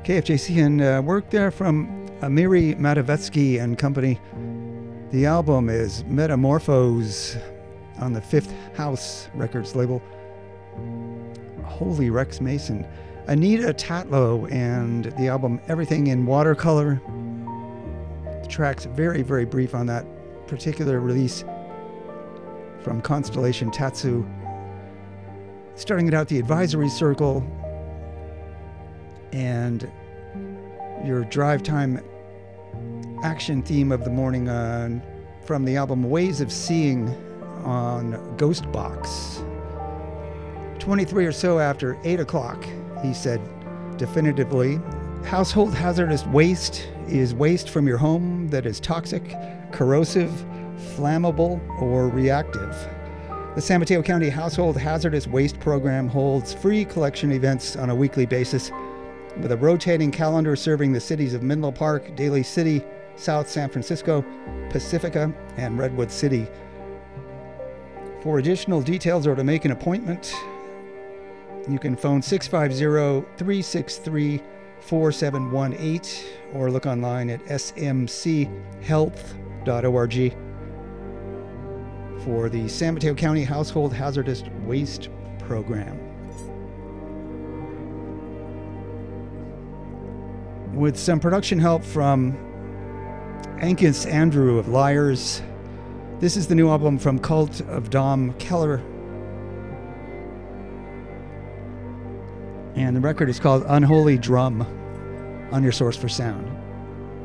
KFJC, and work there from Amiri Matavetsky and Company. The album is Metamorphose on the Fifth House Records label. Holy Rex Mason. Anita Tatlow and the album Everything in Watercolor. The track's very, very brief on that particular release from Constellation Tatsu. Starting it out, The Advisory Circle, and your drive time action theme of the morning from the album Ways of Seeing on Ghostbox. 23 or so after 8 o'clock, he said definitively, household hazardous waste is waste from your home that is toxic, corrosive, flammable, or reactive. The San Mateo County Household Hazardous Waste Program holds free collection events on a weekly basis with a rotating calendar serving the cities of Menlo Park, Daly City, South San Francisco, Pacifica, and Redwood City. For additional details or to make an appointment, you can phone 650-363-4718 or look online at smchealth.org for the San Mateo County Household Hazardous Waste Program. With some production help from Angus Andrew of Liars, this is the new album from Cult of Dom Keller. And the record is called Unholy Drum on your Source for Sound.